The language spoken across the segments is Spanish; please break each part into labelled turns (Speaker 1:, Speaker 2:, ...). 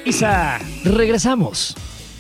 Speaker 1: Isa, regresamos.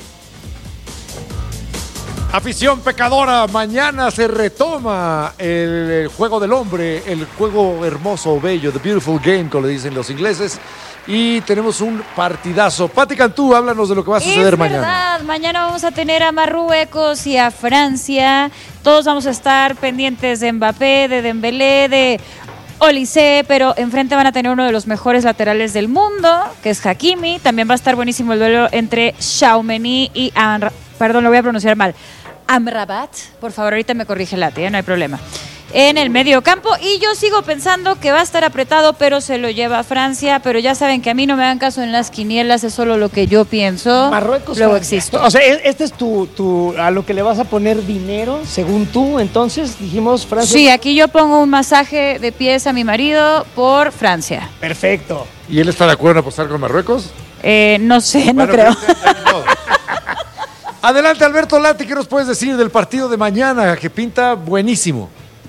Speaker 2: Afición pecadora, mañana se retoma el juego del hombre, el juego hermoso, bello, the beautiful game, como le dicen los ingleses. Y tenemos un partidazo. Pati Cantú, háblanos de lo que va a suceder mañana.
Speaker 3: Es verdad, mañana vamos a tener a Marruecos y a Francia. Todos vamos a estar pendientes de Mbappé, de Dembélé, de Olise, pero enfrente van a tener uno de los mejores laterales del mundo, que es Hakimi. También va a estar buenísimo el duelo entre Tchouaméni y perdón, lo voy a pronunciar mal. Amrabat, por favor, ahorita me corrige Lati, no hay problema. En el medio campo, y yo sigo pensando que va a estar apretado, pero se lo lleva Francia, pero ya saben que a mí no me dan caso en las quinielas, es solo lo que yo pienso.
Speaker 1: Marruecos,
Speaker 3: luego
Speaker 1: Francia.
Speaker 3: existo.
Speaker 1: O sea, este es tu a lo que le vas a poner dinero, según tú, entonces dijimos Francia.
Speaker 3: Sí, aquí yo pongo un masaje de pies a mi marido por Francia.
Speaker 1: Perfecto.
Speaker 2: ¿Y él está de acuerdo en apostar con Marruecos?
Speaker 3: No sé, no
Speaker 2: Bueno,
Speaker 3: creo.
Speaker 2: Adelante, Alberto Lati, ¿qué nos puedes decir del partido de mañana, que pinta buenísimo?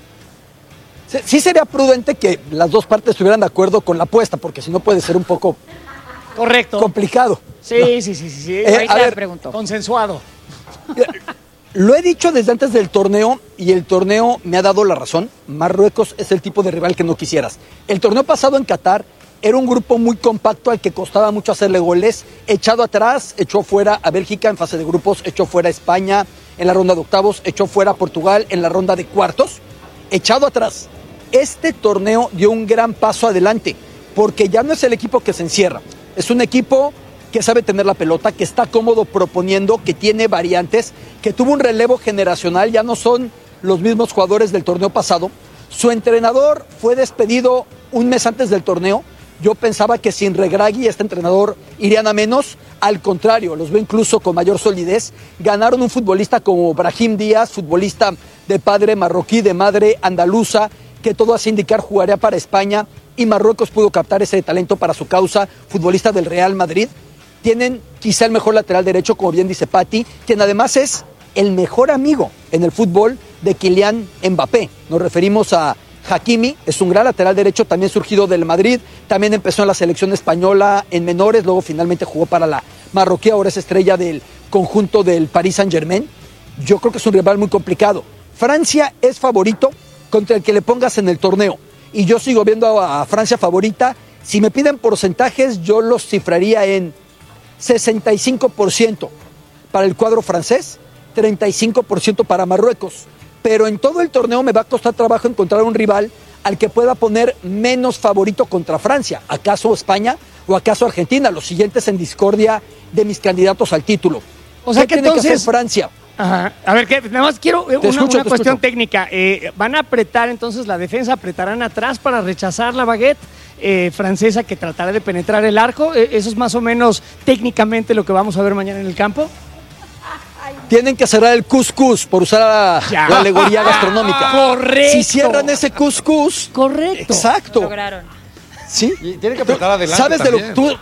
Speaker 4: Sí sería prudente que las dos partes estuvieran de acuerdo con la apuesta, porque si no puede ser un poco
Speaker 1: Correcto.
Speaker 4: complicado.
Speaker 1: Sí,
Speaker 4: ¿no?
Speaker 1: sí.
Speaker 3: Ahorita
Speaker 4: a ver,
Speaker 3: pregunto.
Speaker 1: Consensuado.
Speaker 4: Lo he dicho desde antes del torneo y el torneo me ha dado la razón. Marruecos es el tipo de rival que no quisieras. El torneo pasado en Qatar era un grupo muy compacto al que costaba mucho hacerle goles. Echado atrás, echó fuera a Bélgica en fase de grupos, echó fuera a España en la ronda de octavos, echó fuera a Portugal en la ronda de cuartos. Echado atrás. Este torneo dio un gran paso adelante, porque ya no es el equipo que se encierra. Es un equipo que sabe tener la pelota, que está cómodo proponiendo, que tiene variantes, que tuvo un relevo generacional, ya no son los mismos jugadores del torneo pasado. Su entrenador fue despedido un mes antes del torneo. Yo pensaba que sin Regragui este entrenador irían a menos. Al contrario, los veo incluso con mayor solidez. Ganaron un futbolista como Brahim Díaz, futbolista de padre marroquí, de madre andaluza, que todo hace indicar jugaría para España, y Marruecos pudo captar ese talento para su causa, futbolista del Real Madrid. Tienen quizá el mejor lateral derecho, como bien dice Pati, quien además es el mejor amigo en el fútbol de Kylian Mbappé. Nos referimos a Hakimi, es un gran lateral derecho, también surgido del Madrid, también empezó en la selección española en menores, luego finalmente jugó para la marroquí, ahora es estrella del conjunto del Paris Saint-Germain. Yo creo que es un rival muy complicado. Francia es favorito contra el que le pongas en el torneo, y yo sigo viendo a Francia favorita. Si me piden porcentajes, yo los cifraría en 65% para el cuadro francés, 35% para Marruecos. Pero en todo el torneo me va a costar trabajo encontrar un rival al que pueda poner menos favorito contra Francia. ¿Acaso España o acaso Argentina? Los siguientes en discordia de mis candidatos al título.
Speaker 1: O sea
Speaker 4: ¿Qué
Speaker 1: que
Speaker 4: tiene
Speaker 1: entonces
Speaker 4: que hacer Francia?
Speaker 1: Ajá. A ver, nada más quiero una
Speaker 4: escucho.
Speaker 1: cuestión técnica. ¿Van a apretar entonces la defensa? ¿Apretarán atrás para rechazar la baguette francesa que tratará de penetrar el arco? ¿Eso es más o menos técnicamente lo que vamos a ver mañana en el campo?
Speaker 4: Tienen que cerrar el cuscús, por usar la alegoría gastronómica.
Speaker 1: Correcto.
Speaker 4: Si cierran ese cuscús.
Speaker 1: Correcto.
Speaker 4: Exacto.
Speaker 3: Lo lograron.
Speaker 4: ¿Sí?
Speaker 2: Y tiene que apretar adelante.
Speaker 4: ¿Sabes
Speaker 2: también.
Speaker 4: de lo que tú?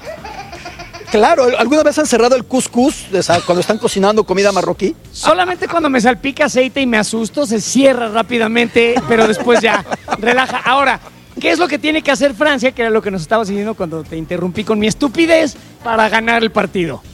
Speaker 4: Claro, ¿alguna vez han cerrado el cuscús cuando están cocinando comida marroquí?
Speaker 1: Solamente cuando me salpica aceite y me asusto, se cierra rápidamente, pero después ya relaja. Ahora, ¿qué es lo que tiene que hacer Francia? Que era lo que nos estabas diciendo cuando te interrumpí con mi estupidez para ganar el partido.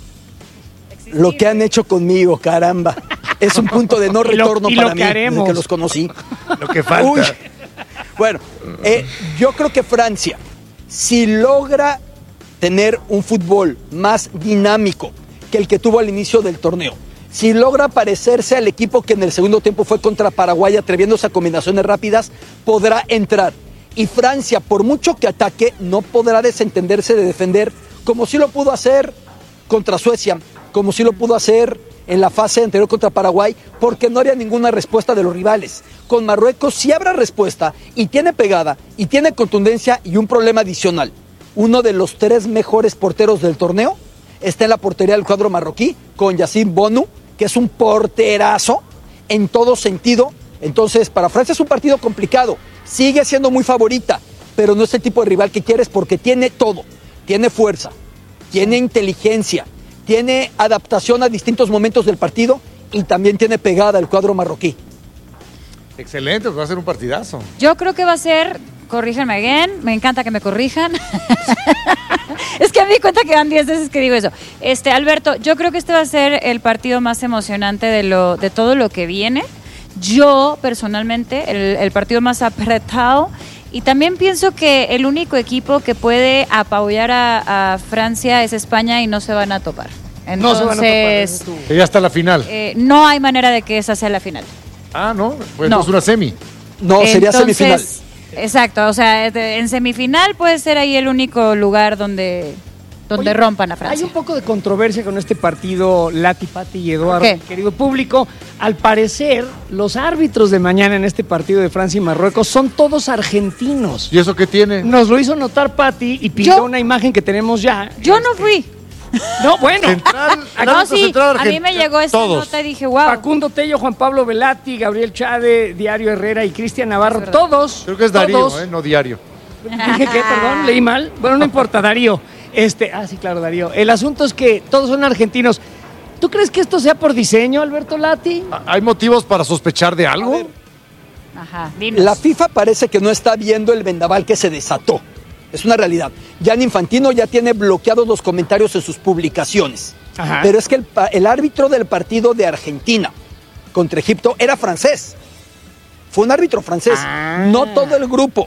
Speaker 4: Lo que han hecho conmigo, caramba. Es un punto de no retorno para mí, desde que los conocí.
Speaker 2: Lo que falta.
Speaker 4: Uy. Bueno, yo creo que Francia, si logra tener un fútbol más dinámico que el que tuvo al inicio del torneo, si logra parecerse al equipo que en el segundo tiempo fue contra Paraguay, atreviéndose a combinaciones rápidas, podrá entrar. Y Francia, por mucho que ataque, no podrá desentenderse de defender, como sí lo pudo hacer contra Suecia, como sí lo pudo hacer en la fase anterior contra Paraguay, porque no había ninguna respuesta de los rivales. Con Marruecos sí habrá respuesta, y tiene pegada, y tiene contundencia, y un problema adicional. Uno de los 3 mejores porteros del torneo está en la portería del cuadro marroquí, con Yassine Bonu, que es un porterazo en todo sentido. Entonces, para Francia es un partido complicado. Sigue siendo muy favorita, pero no es el tipo de rival que quieres, porque tiene todo. Tiene fuerza, tiene inteligencia, tiene adaptación a distintos momentos del partido, y también tiene pegada el cuadro marroquí.
Speaker 2: Excelente, va a ser un partidazo.
Speaker 3: Yo creo que va a ser, corríjanme again, me encanta que me corrijan. Es que me di cuenta que van 10 veces que digo eso. Alberto, yo creo que este va a ser el partido más emocionante de todo lo que viene. Yo, personalmente, el partido más apretado. Y también pienso que el único equipo que puede apabullar a Francia es España y no se van a topar. Entonces,
Speaker 2: Y ya está la final.
Speaker 3: no hay manera de que esa sea la final.
Speaker 2: Ah, ¿no? Pues
Speaker 3: No.
Speaker 2: es una semi.
Speaker 4: No, sería
Speaker 3: Entonces,
Speaker 4: semifinal.
Speaker 3: Exacto, o sea, en semifinal puede ser ahí el único lugar donde
Speaker 1: Oye,
Speaker 3: rompan a
Speaker 1: Hay
Speaker 3: Francia.
Speaker 1: un poco de controversia con este partido, Lati, Pati y Eduardo,
Speaker 3: ¿Qué?
Speaker 1: querido público. Al parecer, los árbitros de mañana en este partido de Francia y Marruecos son todos argentinos.
Speaker 2: ¿Y eso qué tiene?
Speaker 1: Nos lo hizo notar Pati y pidió
Speaker 3: Yo-
Speaker 1: una imagen que tenemos ya.
Speaker 3: Yo no fui.
Speaker 1: No, bueno.
Speaker 2: Central, el
Speaker 3: No,
Speaker 2: árbitro
Speaker 3: sí,
Speaker 2: central
Speaker 3: a mí me llegó esa
Speaker 2: todos.
Speaker 3: nota y dije, wow.
Speaker 1: Facundo Tello, Juan Pablo Velati, Gabriel Chade, Diario Herrera y Cristian Navarro,
Speaker 3: Es verdad.
Speaker 1: todos.
Speaker 2: Creo que es Darío,
Speaker 1: todos.
Speaker 2: no Diario.
Speaker 1: Dije que, perdón, leí mal. Bueno, no importa, Darío. Sí, claro, Darío. El asunto es que todos son argentinos. ¿Tú crees que esto sea por diseño, Alberto Lati?
Speaker 2: ¿Hay motivos para sospechar de algo?
Speaker 4: A ver.
Speaker 3: Ajá, dinos.
Speaker 4: La FIFA parece que no está viendo el vendaval que se desató. Es una realidad. Gianni Infantino ya tiene bloqueados los comentarios en sus publicaciones.
Speaker 1: Ajá.
Speaker 4: Pero es que el árbitro del partido de Argentina contra Egipto era francés. Fue un árbitro francés.
Speaker 1: Ah.
Speaker 4: No todo el grupo,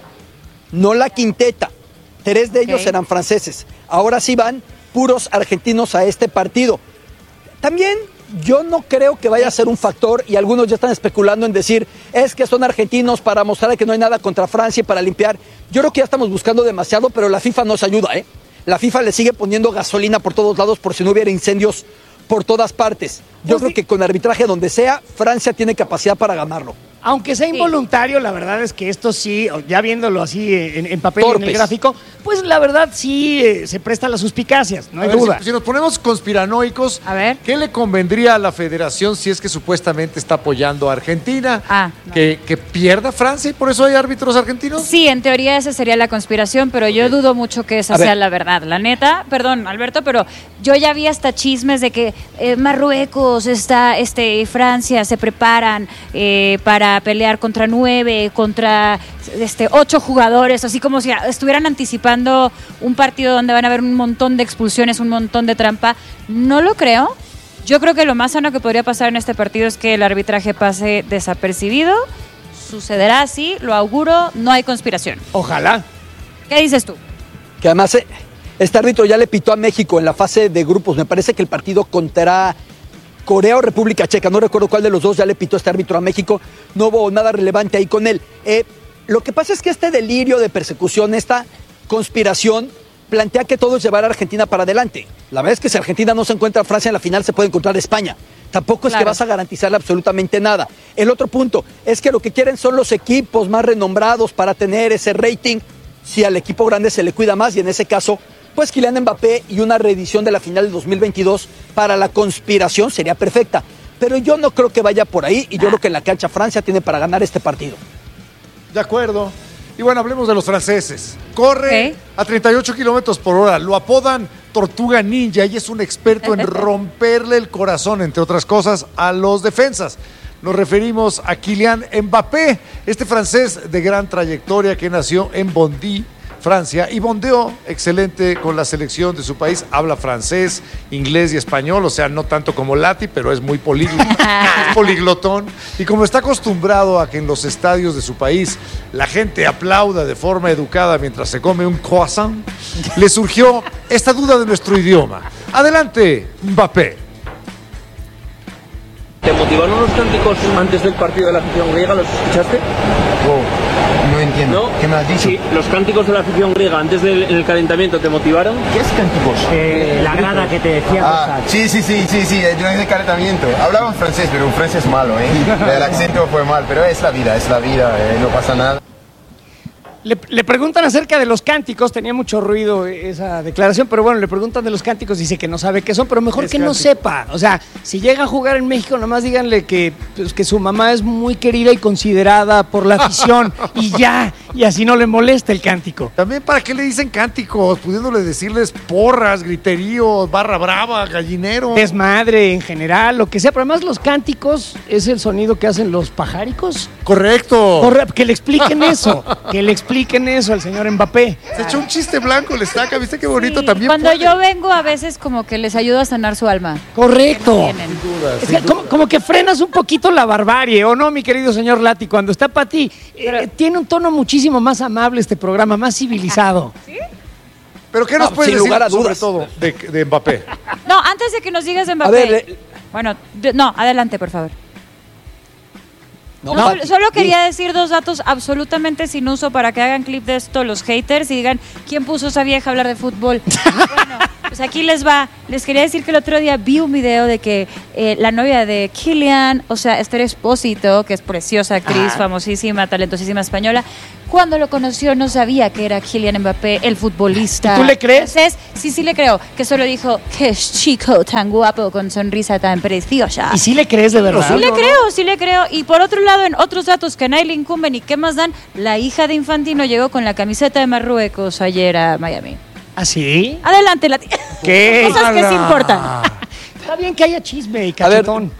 Speaker 4: no la quinteta. 3 de ellos
Speaker 3: Ok.
Speaker 4: eran franceses. Ahora sí van puros argentinos a este partido. También yo no creo que vaya a ser un factor, y algunos ya están especulando en decir, es que son argentinos para mostrar que no hay nada contra Francia y para limpiar. Yo creo que ya estamos buscando demasiado, pero la FIFA nos ayuda, ¿eh? La FIFA le sigue poniendo gasolina por todos lados por si no hubiera incendios por todas partes. Yo
Speaker 1: Pues
Speaker 4: creo
Speaker 1: sí.
Speaker 4: que con arbitraje donde sea, Francia tiene capacidad para ganarlo.
Speaker 1: Aunque sea involuntario, la verdad es que esto sí, ya viéndolo así en papel y en el
Speaker 4: Torpes.
Speaker 1: gráfico, pues la verdad sí se presta a las suspicacias, no hay
Speaker 2: A ver,
Speaker 1: duda.
Speaker 2: si nos ponemos conspiranoicos,
Speaker 3: A ver.
Speaker 2: ¿qué le convendría a la federación si es que supuestamente está apoyando a Argentina?
Speaker 3: No.
Speaker 2: ¿Que pierda Francia y por eso hay árbitros argentinos?
Speaker 3: Sí, en teoría esa sería la conspiración, pero yo dudo mucho que esa
Speaker 4: A ver.
Speaker 3: sea la verdad. La neta, perdón, Alberto, pero yo ya vi hasta chismes de que Marruecos, Francia se preparan para pelear contra 9, contra 8 jugadores, así como si estuvieran anticipando un partido donde van a haber un montón de expulsiones, un montón de trampa. No lo creo. Yo creo que lo más sano que podría pasar en este partido es que el arbitraje pase desapercibido. Sucederá así, lo auguro, no hay conspiración.
Speaker 1: Ojalá.
Speaker 3: ¿Qué dices tú?
Speaker 4: Que además este árbitro ya le pitó a México en la fase de grupos. Me parece que el partido contra Corea o República Checa, no recuerdo cuál de los dos, ya le pitó este árbitro a México. No hubo nada relevante ahí con él. Lo que pasa es que este delirio de persecución, esta conspiración, plantea que todo es llevar a Argentina para adelante. La verdad es que si Argentina no se encuentra Francia en la final, se puede encontrar España. Tampoco es que
Speaker 3: Claro.
Speaker 4: vas a garantizarle absolutamente nada. El otro punto es que lo que quieren son los equipos más renombrados para tener ese rating. Si al equipo grande se le cuida más, y en ese caso, pues Kylian Mbappé y una reedición de la final del 2022 para la conspiración sería perfecta. Pero yo no creo que vaya por ahí, y yo creo que en la cancha Francia tiene para ganar este partido.
Speaker 2: De acuerdo. Y bueno, hablemos de los franceses. Corre
Speaker 3: Ok.
Speaker 2: a 38 kilómetros por hora. Lo apodan Tortuga Ninja y es un experto en romperle el corazón, entre otras cosas, a los defensas. Nos referimos a Kylian Mbappé, este francés de gran trayectoria que nació en Bondy, Francia, y bondeó excelente con la selección de su país. Habla francés, inglés y español, o sea, no tanto como Lati, pero es muy es poliglotón. Y como está acostumbrado a que en los estadios de su país la gente aplauda de forma educada mientras se come un croissant, le surgió esta duda de nuestro idioma. Adelante, Mbappé.
Speaker 5: ¿Te motivaron los cánticos antes del partido de la afición griega? ¿Los escuchaste?
Speaker 6: No entiendo.
Speaker 5: ¿No?
Speaker 6: ¿Qué me has dicho?
Speaker 5: Sí, los cánticos de la afición griega antes del en el calentamiento, ¿te motivaron?
Speaker 6: ¿Qué es cánticos?
Speaker 7: La grada que te decía cosas.
Speaker 6: Sí, yo en el calentamiento. Hablaba francés, pero un francés malo, ¿eh? El acento fue mal, pero es la vida, no pasa nada.
Speaker 1: Le preguntan acerca de los cánticos, tenía mucho ruido esa declaración, pero bueno, le preguntan de los cánticos, dice que no sabe qué son, pero mejor que no sepa. O sea, si llega a jugar en México, nomás díganle que su mamá es muy querida y considerada por la afición y ya, y así no le molesta el cántico.
Speaker 2: También, ¿para qué le dicen cánticos? Pudiéndole decirles porras, griteríos, barra brava, gallinero.
Speaker 1: Desmadre en general, lo que sea, pero además los cánticos es el sonido que hacen los pajaricos.
Speaker 2: Correcto.
Speaker 1: Que le expliquen eso, que le expliquen expliquen eso al señor Mbappé.
Speaker 2: Se echó un chiste blanco, le estaca, ¿viste qué bonito
Speaker 3: Sí,
Speaker 2: también?
Speaker 3: cuando
Speaker 2: puede.
Speaker 3: yo vengo a veces como que les ayudo a sanar su alma.
Speaker 1: Correcto.
Speaker 3: Tienen.
Speaker 1: Es que como que frenas un poquito la barbarie, ¿o no, mi querido señor Lati? Cuando está Pati, tiene un tono muchísimo más amable este programa, más civilizado.
Speaker 2: ¿Pero qué nos
Speaker 4: No,
Speaker 2: puedes
Speaker 4: sin
Speaker 2: decir
Speaker 4: lugar a
Speaker 2: sobre
Speaker 4: dudas.
Speaker 2: todo de Mbappé?
Speaker 3: No, antes de que nos digas de Mbappé.
Speaker 4: ver,
Speaker 3: Bueno, no, adelante, por favor.
Speaker 4: No,
Speaker 3: No,
Speaker 4: Pati,
Speaker 3: solo quería decir 2 datos absolutamente sin uso para que hagan clip de esto los haters y digan, ¿quién puso a esa vieja a hablar de fútbol? Bueno, pues aquí les va. Les quería decir que el otro día vi un video de que la novia de Kylian, o sea, Esther Espósito, que es preciosa actriz, famosísima, talentosísima española, cuando lo conoció no sabía que era Kylian Mbappé, el futbolista.
Speaker 1: ¿Y tú le crees?
Speaker 3: Entonces, sí le creo. Que solo dijo, qué chico tan guapo, con sonrisa tan preciosa.
Speaker 1: ¿Y sí le crees de verdad?
Speaker 3: Sí le creo. Y por otro lado, en otros datos que a nadie le incumben y qué más dan, la hija de Infantino llegó con la camiseta de Marruecos ayer a Miami.
Speaker 1: ¿Ah, sí?
Speaker 3: Adelante,
Speaker 1: ¿Qué?
Speaker 3: Cosas que se importan.
Speaker 1: Está bien que haya chisme y
Speaker 4: A ver,
Speaker 1: cachetón.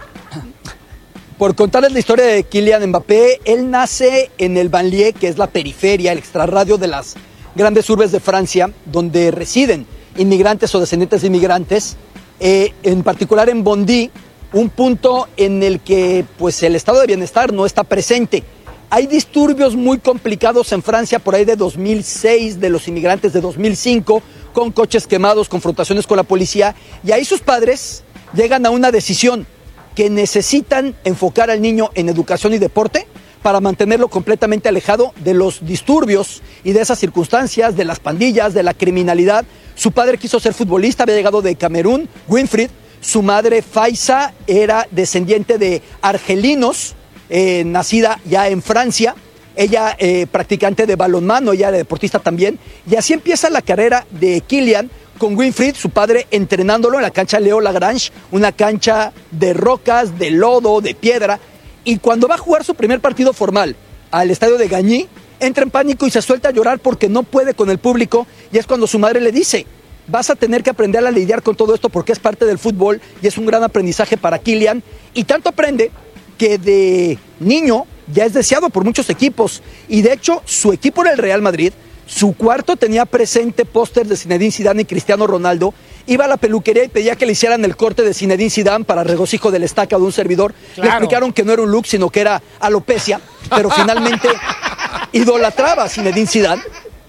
Speaker 4: por contarles la historia de Kylian Mbappé, él nace en el Banlieue, que es la periferia, el extrarradio de las grandes urbes de Francia, donde residen inmigrantes o descendientes de inmigrantes, en particular en Bondy, un punto en el que pues, el estado de bienestar no está presente. Hay disturbios muy complicados en Francia por ahí de 2006, de los inmigrantes de 2005, con coches quemados, confrontaciones con la policía, y ahí sus padres llegan a una decisión, que necesitan enfocar al niño en educación y deporte para mantenerlo completamente alejado de los disturbios y de esas circunstancias, de las pandillas, de la criminalidad. Su padre quiso ser futbolista, había llegado de Camerún, Winfried. Su madre, Faisa, era descendiente de argelinos, nacida ya en Francia. Ella practicante de balonmano, ella era deportista también. Y así empieza la carrera de Kylian, con Winfried, su padre, entrenándolo en la cancha Leo Lagrange, una cancha de rocas, de lodo, de piedra. Y cuando va a jugar su primer partido formal al estadio de Gagny, entra en pánico y se suelta a llorar porque no puede con el público. Y es cuando su madre le dice, vas a tener que aprender a lidiar con todo esto porque es parte del fútbol y es un gran aprendizaje para Kylian. Y tanto aprende que de niño ya es deseado por muchos equipos. Y de hecho, su equipo era el Real Madrid. Su cuarto tenía presente pósters de Zinedine Zidane y Cristiano Ronaldo. Iba a la peluquería y pedía que le hicieran el corte de Zinedine Zidane para regocijo del estaca de un servidor.
Speaker 1: Claro.
Speaker 4: Le explicaron que no era un look, sino que era alopecia. Pero finalmente idolatraba a Zinedine Zidane.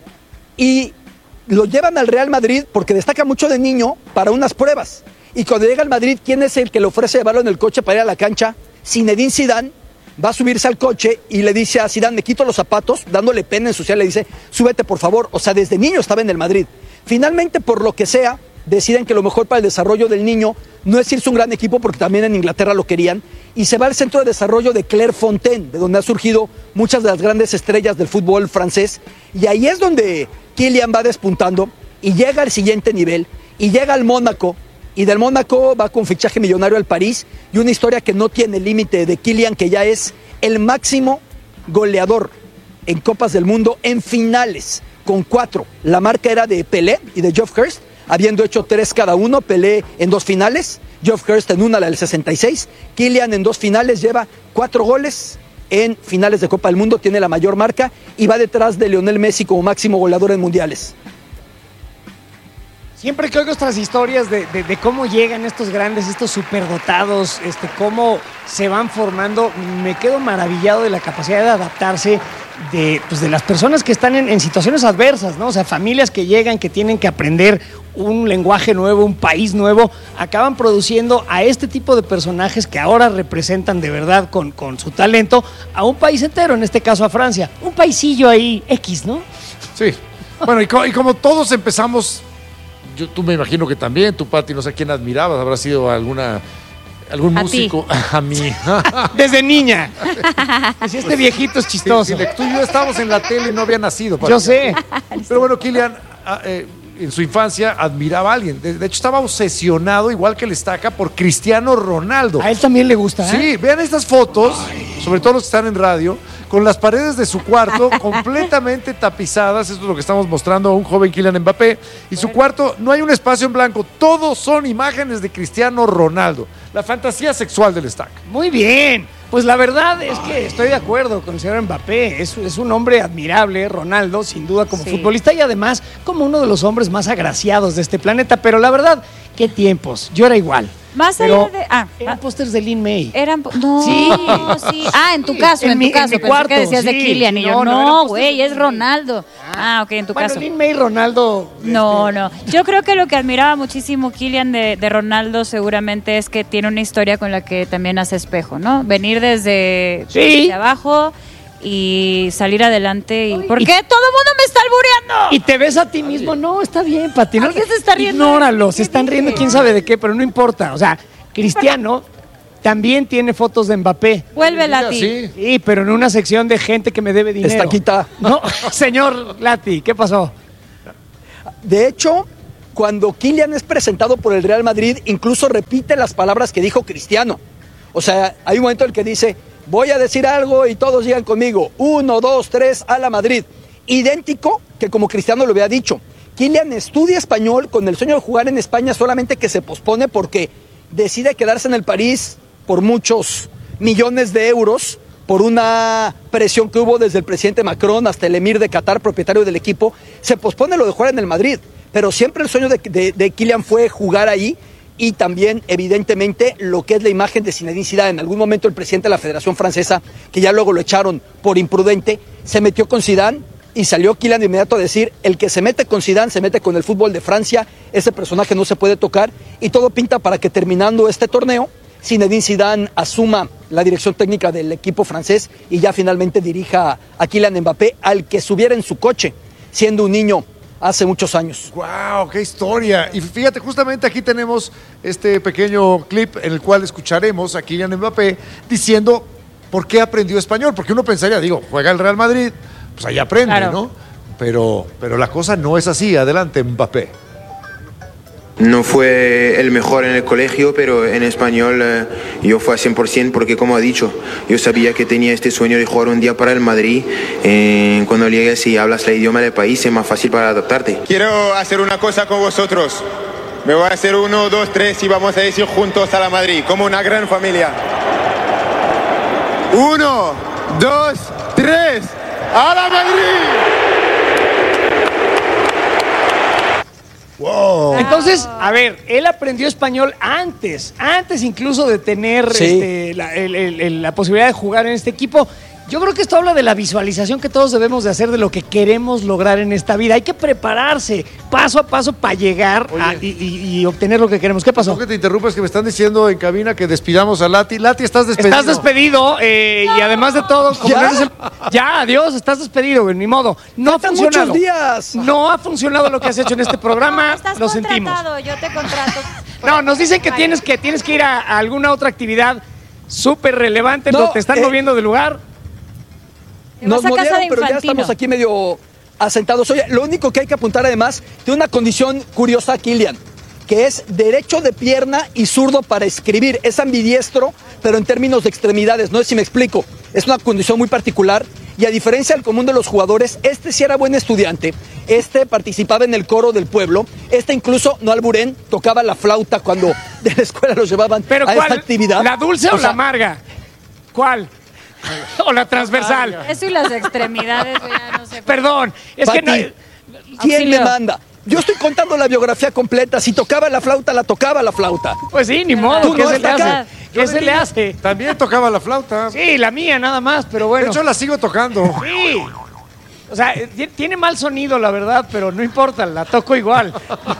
Speaker 4: Y lo llevan al Real Madrid porque destaca mucho de niño para unas pruebas. Y cuando llega al Madrid, ¿quién es el que le ofrece llevarlo en el coche para ir a la cancha? Zinedine Zidane. Va a subirse al coche y le dice a Zidane, me quito los zapatos, dándole pena ensuciar, le dice, súbete por favor. O sea, desde niño estaba en el Madrid. Finalmente, por lo que sea, deciden que lo mejor para el desarrollo del niño no es irse a un gran equipo, porque también en Inglaterra lo querían, y se va al centro de desarrollo de Clairefontaine, de donde han surgido muchas de las grandes estrellas del fútbol francés, y ahí es donde Kylian va despuntando y llega al siguiente nivel, y llega al Mónaco, y del Mónaco va con fichaje millonario al París, y una historia que no tiene límite de Kylian, que ya es el máximo goleador en Copas del Mundo en finales, con 4. La marca era de Pelé y de Geoff Hurst, habiendo hecho 3 cada uno. Pelé en 2 finales, Geoff Hurst en una, la del 66. Kylian en 2 finales lleva 4 goles en finales de Copa del Mundo, tiene la mayor marca y va detrás de Lionel Messi como máximo goleador en mundiales.
Speaker 1: Siempre que oigo estas historias de cómo llegan estos grandes, estos superdotados, cómo se van formando, me quedo maravillado de la capacidad de adaptarse de las personas que están en situaciones adversas, ¿no? O sea, familias que llegan, que tienen que aprender un lenguaje nuevo, un país nuevo, acaban produciendo a este tipo de personajes que ahora representan de verdad con su talento a un país entero, en este caso a Francia. Un paisillo ahí X, ¿no?
Speaker 2: Sí. Bueno, y como todos empezamos... tú me imagino que también, tú, Pati, no sé quién admirabas, habrá sido algún músico. A mí.
Speaker 1: Desde niña. Si este viejito es chistoso.
Speaker 2: Sí, tú y yo estábamos en la tele y no había nacido, Pati.
Speaker 1: Yo sé.
Speaker 2: Pero bueno, Kylian, en su infancia admiraba a alguien. De hecho, estaba obsesionado, igual que el estaca, por Cristiano Ronaldo.
Speaker 1: A él también le gusta, ¿eh?
Speaker 2: Sí, vean estas fotos, sobre todo los que están en radio, con las paredes de su cuarto completamente tapizadas. Esto es lo que estamos mostrando a un joven Kylian Mbappé. Y su cuarto, no hay un espacio en blanco. Todos son imágenes de Cristiano Ronaldo. La fantasía sexual del estaca.
Speaker 1: Muy bien. Pues la verdad es que estoy de acuerdo con el señor Mbappé. Es un hombre admirable, Ronaldo, sin duda, como futbolista y además como uno de los hombres más agraciados de este planeta. Pero la verdad, qué tiempos. Yo era igual.
Speaker 3: Más
Speaker 1: Pero
Speaker 3: allá de...
Speaker 1: eran pósters de Lin May.
Speaker 3: No,
Speaker 1: Sí.
Speaker 3: sí. En tu caso,
Speaker 1: En mi
Speaker 3: pensé
Speaker 1: cuarto,
Speaker 3: que decías de
Speaker 1: sí.
Speaker 3: Kylian y yo,
Speaker 1: No,
Speaker 3: no,
Speaker 1: eran
Speaker 3: güey,
Speaker 1: pósters
Speaker 3: es
Speaker 1: de
Speaker 3: Ronaldo. Ok, en tu
Speaker 1: Bueno,
Speaker 3: caso.
Speaker 1: Lin May, Ronaldo...
Speaker 3: No. Yo creo que lo que admiraba muchísimo Kylian de Ronaldo seguramente es que tiene una historia con la que también hace espejo, ¿no? Venir desde abajo y salir adelante. ¿Por qué todo el mundo me está albureando?
Speaker 1: Y te ves a ti mismo. No, está bien, Pati. No,
Speaker 3: ¿Alguien se está riendo?
Speaker 1: Ignóralo. Se
Speaker 3: ¿Qué
Speaker 1: están
Speaker 3: dije?
Speaker 1: riendo quién sabe de qué, pero no importa. O sea, Cristiano también tiene fotos de Mbappé.
Speaker 3: Vuelve, Lati.
Speaker 1: Sí, pero en una sección de gente que me debe dinero.
Speaker 4: Está quita.
Speaker 1: No, señor Lati, ¿qué pasó?
Speaker 4: De hecho, cuando Kylian es presentado por el Real Madrid, incluso repite las palabras que dijo Cristiano. O sea, hay un momento en el que dice, voy a decir algo y todos digan conmigo, 1, 2, 3, a la Madrid. Idéntico que como Cristiano lo había dicho. Kylian estudia español con el sueño de jugar en España, solamente que se pospone porque decide quedarse en el París por muchos millones de euros, por una presión que hubo desde el presidente Macron hasta el emir de Qatar, propietario del equipo. Se pospone lo de jugar en el Madrid, pero siempre el sueño de Kylian fue jugar ahí, y también evidentemente lo que es la imagen de Zinedine Zidane. En algún momento el presidente de la Federación Francesa, que ya luego lo echaron por imprudente, se metió con Zidane y salió Kylian de inmediato a decir, el que se mete con Zidane se mete con el fútbol de Francia, ese personaje no se puede tocar, y todo pinta para que terminando este torneo Zinedine Zidane asuma la dirección técnica del equipo francés y ya finalmente dirija a Kylian Mbappé, al que subiera en su coche siendo un niño hace muchos años.
Speaker 2: ¡Wow! ¡Qué historia! Y fíjate, justamente aquí tenemos este pequeño clip en el cual escucharemos a Kylian Mbappé diciendo por qué aprendió español. Porque uno pensaría, juega el Real Madrid, pues ahí aprende, claro, ¿no? Pero la cosa no es así. Adelante, Mbappé.
Speaker 6: No fue el mejor en el colegio, pero en español yo fui a 100% porque, como ha dicho, yo sabía que tenía este sueño de jugar un día para el Madrid. Cuando llegues y hablas el idioma del país es más fácil para adaptarte. Quiero hacer una cosa con vosotros. Me voy a hacer 1, 2, 3 y vamos a decir juntos a la Madrid, como una gran familia. 1, 2, 3, ¡a la Madrid!
Speaker 2: Wow.
Speaker 1: Entonces, a ver, él aprendió español antes incluso de tener la posibilidad de jugar en este equipo. Yo creo que esto habla de la visualización que todos debemos de hacer de lo que queremos lograr en esta vida. Hay que prepararse paso a paso para llegar y obtener lo que queremos. ¿Qué pasó?
Speaker 2: No, que te interrumpes, que me están diciendo en cabina que despidamos a Lati. Lati, estás despedido.
Speaker 1: Estás despedido y además de todo, como no eres ya, adiós, estás despedido, güey, ni modo. No ha funcionado.
Speaker 4: Muchos días.
Speaker 1: No ha funcionado lo que has hecho en este programa.
Speaker 3: Estás
Speaker 1: lo
Speaker 3: contratado,
Speaker 1: sentimos.
Speaker 3: yo te contrato.
Speaker 1: No, nos dicen que tienes que ir a alguna otra actividad súper relevante.
Speaker 4: No,
Speaker 1: te están moviendo de lugar.
Speaker 4: Nos
Speaker 3: vas a casa
Speaker 4: movieron,
Speaker 3: de
Speaker 4: pero ya
Speaker 3: Infantino.
Speaker 4: estamos aquí medio asentados. Oye, lo único que hay que apuntar además, tiene una condición curiosa Kylian, que es derecho de pierna y zurdo para escribir. Es ambidiestro, pero en términos de extremidades, no sé si me explico. Es una condición muy particular y a diferencia del común de los jugadores, este sí era buen estudiante, este participaba en el coro del pueblo, este incluso, no alburén, tocaba la flauta cuando de la escuela los llevaban
Speaker 1: ¿Pero
Speaker 4: a
Speaker 1: cuál?
Speaker 4: esta actividad.
Speaker 1: ¿La dulce o
Speaker 4: sea,
Speaker 1: la amarga? ¿Cuál? ¿O la transversal?
Speaker 3: Eso y las extremidades, ya no sé.
Speaker 1: Perdón, es
Speaker 4: Pati,
Speaker 1: que no...
Speaker 4: ¿quién
Speaker 3: Auxilio.
Speaker 4: me manda? Yo estoy contando la biografía completa. Si tocaba la flauta, la tocaba la flauta.
Speaker 1: Pues sí, ni modo,
Speaker 4: Tú
Speaker 1: ¿qué
Speaker 4: no
Speaker 1: se le
Speaker 4: hasta acá.
Speaker 1: hace? ¿Qué se le hace?
Speaker 2: También tocaba la flauta.
Speaker 1: Sí, la mía nada más, pero
Speaker 2: De
Speaker 1: bueno.
Speaker 2: hecho, la sigo tocando.
Speaker 1: Sí. O sea, tiene mal sonido, la verdad, pero no importa, la toco igual.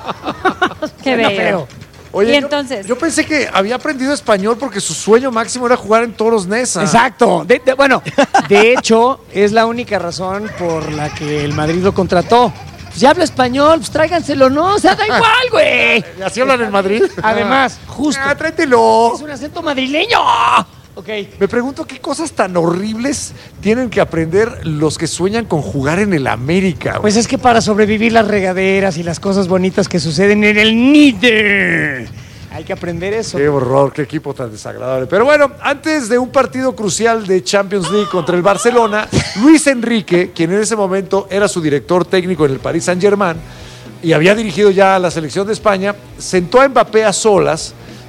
Speaker 3: Qué
Speaker 1: Suena
Speaker 3: bello.
Speaker 1: feo.
Speaker 2: Oye,
Speaker 3: Y entonces,
Speaker 2: yo pensé que había aprendido español porque su sueño máximo era jugar en Toros Neza.
Speaker 1: Exacto. Bueno, de hecho, es la única razón por la que el Madrid lo contrató. Pues ya habla español, pues tráiganselo, ¿no? O sea, da igual, güey.
Speaker 2: ¿Así hablan en Madrid?
Speaker 1: Además, justo.
Speaker 2: Tráetelo.
Speaker 1: Es un acento madrileño. Ok.
Speaker 2: Me pregunto qué cosas tan horribles tienen que aprender los que sueñan con jugar en el América. Güey.
Speaker 1: Pues es que para sobrevivir las regaderas y las cosas bonitas que suceden en el Níder, hay que aprender eso.
Speaker 2: Qué horror, qué equipo tan desagradable. Pero bueno, antes de un partido crucial de Champions League contra el Barcelona, Luis Enrique, quien en ese momento era su director técnico en el Paris Saint-Germain y había dirigido ya a la selección de España, sentó a Mbappé a solas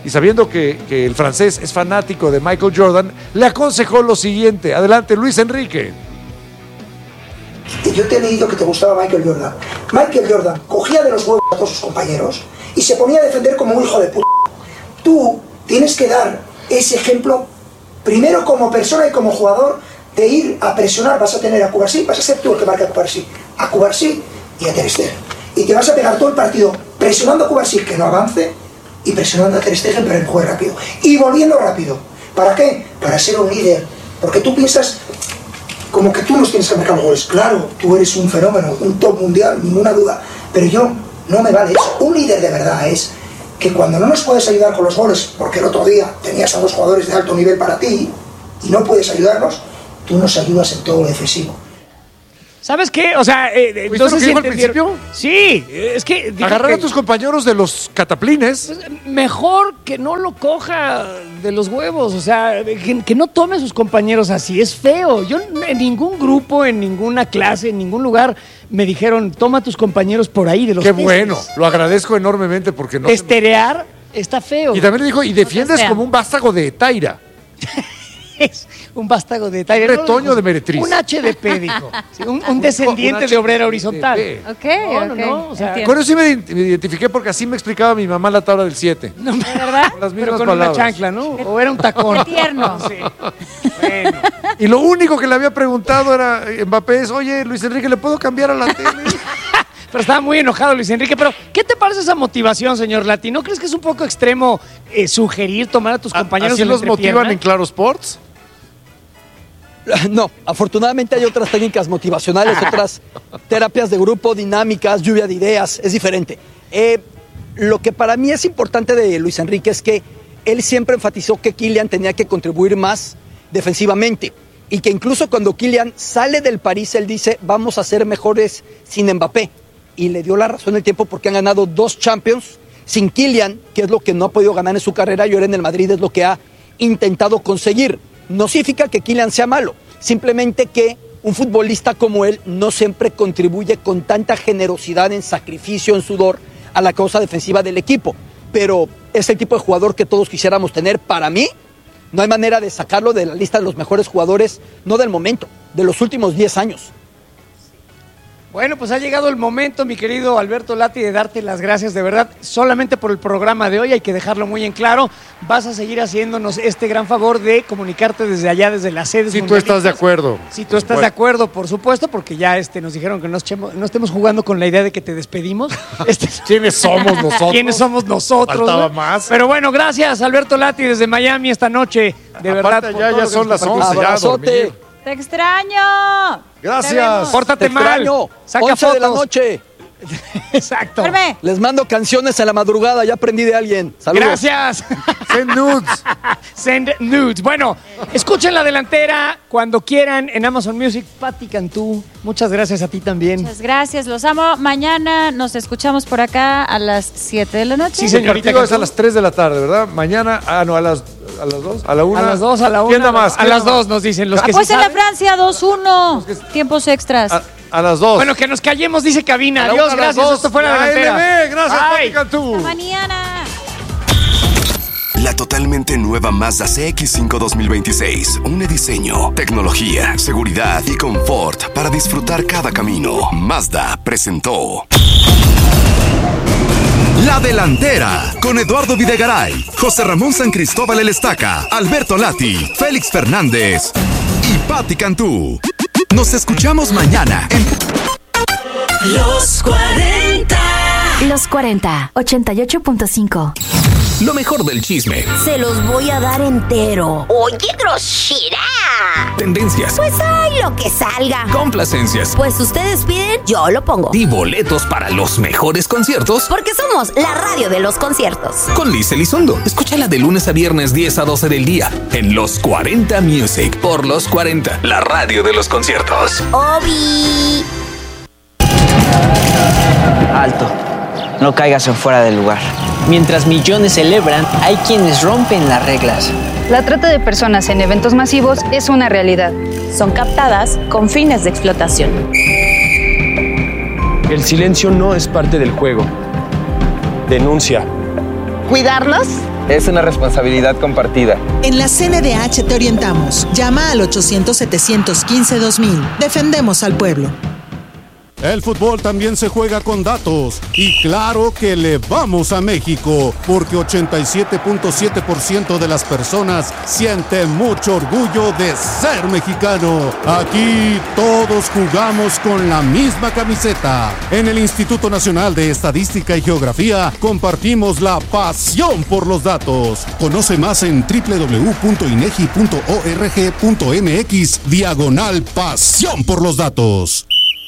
Speaker 2: y sabiendo que el francés es fanático de Michael Jordan, le aconsejó lo siguiente. Adelante, Luis Enrique.
Speaker 7: Yo te he leído que te gustaba Michael Jordan. Michael Jordan cogía de los huevos a todos sus compañeros y se ponía a defender como un hijo de puta. Tú tienes que dar ese ejemplo, primero como persona y como jugador, de ir a presionar. Vas a tener a Cubarsí, vas a ser tú el que marca a Cubarsí y a Ter Stegen. Y te vas a pegar todo el partido presionando a Cubarsí que no avance y presionando a Ter Stegen para que juegue rápido. Y volviendo rápido. ¿Para qué? Para ser un líder. Porque tú piensas como que tú nos tienes que marcar los goles. Claro, tú eres un fenómeno, un top mundial, ninguna duda. Pero yo no me vale eso. Un líder de verdad es que cuando no nos puedes ayudar con los goles, porque el otro día tenías a dos jugadores de alto nivel para ti y no puedes ayudarnos, tú nos ayudas en todo lo defensivo.
Speaker 1: ¿Sabes qué? O sea,
Speaker 2: ¿Viste lo que dijo al principio?
Speaker 1: Sí, es que...
Speaker 2: Agarrar a tus compañeros de los cataplines.
Speaker 1: Mejor que no lo coja de los huevos, o sea, que no tome a sus compañeros así, es feo. Yo en ningún grupo, en ninguna clase, en ningún lugar me dijeron, toma a tus compañeros por ahí de los
Speaker 2: Qué
Speaker 1: testes.
Speaker 2: bueno, lo agradezco enormemente porque no...
Speaker 1: Esterear está feo.
Speaker 2: Y también le dijo, y defiendes como un vástago de Taira.
Speaker 1: Es un vástago de Taira.
Speaker 2: Un retoño de meretriz.
Speaker 1: Un HDP, dijo. Sí, un descendiente de obrera horizontal.
Speaker 3: Ok,
Speaker 1: No, o sea,
Speaker 3: entiendo.
Speaker 2: Con eso sí me identifiqué porque así me explicaba mi mamá la tabla del 7.
Speaker 1: no,
Speaker 3: ¿De verdad?
Speaker 2: Con las
Speaker 1: pero
Speaker 2: mismas
Speaker 1: con
Speaker 2: palabras.
Speaker 1: una chancla, ¿no? O era un tacón.
Speaker 3: Qué tierno.
Speaker 1: Sí. Bueno.
Speaker 2: Y lo único que le había preguntado era Mbappé es, oye, Luis Enrique, ¿le puedo cambiar a la tele?
Speaker 1: Pero estaba muy enojado Luis Enrique. Pero, ¿qué te parece esa motivación, señor Lati? ¿No crees que es un poco extremo sugerir tomar a tus compañeros
Speaker 2: ¿Así
Speaker 1: en la
Speaker 2: los motivan
Speaker 1: entrepierna?
Speaker 2: en Claro Sports?
Speaker 4: No, afortunadamente hay otras técnicas motivacionales, otras terapias de grupo, dinámicas, lluvia de ideas, es diferente. Lo que para mí es importante de Luis Enrique es que él siempre enfatizó que Kylian tenía que contribuir más defensivamente y que incluso cuando Kylian sale del París, él dice, vamos a ser mejores sin Mbappé. Y le dio la razón el tiempo porque han ganado 2 Champions sin Kylian, que es lo que no ha podido ganar en su carrera, y ahora en el Madrid es lo que ha intentado conseguir. No significa que Kylian sea malo, simplemente que un futbolista como él no siempre contribuye con tanta generosidad en sacrificio, en sudor, a la causa defensiva del equipo. Pero es el tipo de jugador que todos quisiéramos tener. Para mí, no hay manera de sacarlo de la lista de los mejores jugadores, no del momento, de los últimos 10 años.
Speaker 1: Bueno, pues ha llegado el momento, mi querido Alberto Lati, de darte las gracias de verdad, solamente por el programa de hoy, hay que dejarlo muy en claro. Vas a seguir haciéndonos este gran favor de comunicarte desde allá, desde las sedes.
Speaker 2: Si tú estás de acuerdo.
Speaker 1: Si tú estás de acuerdo, por supuesto, porque ya nos dijeron que no estemos jugando con la idea de que te despedimos.
Speaker 2: ¿Quiénes somos nosotros?
Speaker 1: ¿Quiénes somos nosotros?
Speaker 2: Faltaba
Speaker 1: ¿no?
Speaker 2: más.
Speaker 1: Pero bueno, gracias Alberto Lati desde Miami esta noche. De verdad.
Speaker 2: Aparte,
Speaker 1: por
Speaker 2: ya
Speaker 1: todo lo que
Speaker 2: son
Speaker 1: nos
Speaker 2: las
Speaker 1: compartiste.
Speaker 2: 11, ya a
Speaker 4: Abrazote.
Speaker 2: dormir.
Speaker 3: ¡Te extraño!
Speaker 2: Gracias.
Speaker 3: Te vemos.
Speaker 1: Pórtate
Speaker 4: Te
Speaker 1: mal.
Speaker 4: extraño.
Speaker 1: Saca
Speaker 4: 11 de la
Speaker 1: fotos.
Speaker 4: noche.
Speaker 1: Exacto.
Speaker 3: Duerme.
Speaker 4: Les mando canciones a la madrugada, ya aprendí de alguien. Saludos.
Speaker 1: Gracias.
Speaker 2: Send nudes.
Speaker 1: Send nudes. Bueno, escuchen La Delantera cuando quieran en Amazon Music. Pati Cantú, muchas gracias a ti también.
Speaker 3: Muchas gracias, los amo. Mañana nos escuchamos por acá a las 7 de la noche.
Speaker 1: Sí,
Speaker 2: El
Speaker 1: señorita
Speaker 2: partido es
Speaker 1: Cantú.
Speaker 2: a las 3 de la tarde, ¿verdad? Mañana, no, a las 2, a la 1.
Speaker 1: A las 2, a la 1.
Speaker 2: ¿Quién da más?
Speaker 1: A las 2 nos dicen los que
Speaker 3: Pues
Speaker 1: sí
Speaker 3: en la
Speaker 1: saben.
Speaker 3: Francia 2-1. Tiempos extras.
Speaker 2: A las 2.
Speaker 1: Bueno, que nos callemos, dice Cabina.
Speaker 2: A la
Speaker 1: Adiós,
Speaker 2: una, a las
Speaker 1: gracias.
Speaker 2: dos.
Speaker 1: Esto fue La
Speaker 2: La
Speaker 1: Delantera.
Speaker 2: LB, gracias,
Speaker 1: Bye.
Speaker 2: Pati Cantú.
Speaker 3: Hasta mañana.
Speaker 8: La totalmente nueva Mazda CX-5 2026. Une diseño, tecnología, seguridad y confort para disfrutar cada camino. Mazda presentó La Delantera con Eduardo Videgaray, José Ramón San Cristóbal El Estaca, Alberto Lati, Félix Fernández y Pati Cantú. Nos escuchamos mañana en
Speaker 9: Los 40.
Speaker 10: Los 40, 88.5.
Speaker 8: Lo mejor del chisme,
Speaker 10: Se los voy a dar entero. Oye, grosera.
Speaker 8: tendencias,
Speaker 10: Pues hay lo que salga.
Speaker 8: complacencias
Speaker 10: Pues ustedes piden, yo lo pongo.
Speaker 8: y boletos para los mejores conciertos
Speaker 10: Porque somos la radio de los conciertos.
Speaker 8: con Liz Elizondo. Escúchala de lunes a viernes 10 a 12 del día en Los 40 Music por Los 40, la radio de los conciertos.
Speaker 10: Obi.
Speaker 11: Alto, no caigas en fuera del lugar. Mientras millones celebran, hay quienes rompen las reglas.
Speaker 12: La trata de personas en eventos masivos es una realidad.
Speaker 13: Son captadas con fines de explotación.
Speaker 14: El silencio no es parte del juego. Denuncia.
Speaker 15: Cuidarnos
Speaker 14: Es una responsabilidad compartida.
Speaker 15: En la CNDH te orientamos. Llama al 800-715-2000. Defendemos al pueblo.
Speaker 16: El fútbol también se juega con datos y claro que le vamos a México porque 87.7% de las personas sienten mucho orgullo de ser mexicano. Aquí todos jugamos con la misma camiseta. En el Instituto Nacional de Estadística y Geografía compartimos la pasión por los datos. Conoce más en www.inegi.org.mx/pasión por los datos.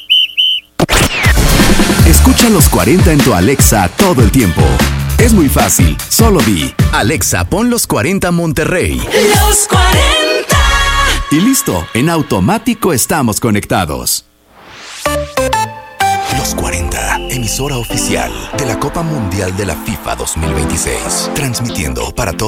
Speaker 8: Escucha los 40 en tu Alexa todo el tiempo. Es muy fácil, solo di, Alexa, pon los 40 Monterrey.
Speaker 9: Los 40.
Speaker 8: Y listo, en automático estamos conectados. Los 40, emisora oficial de la Copa Mundial de la FIFA 2026. Transmitiendo para todos.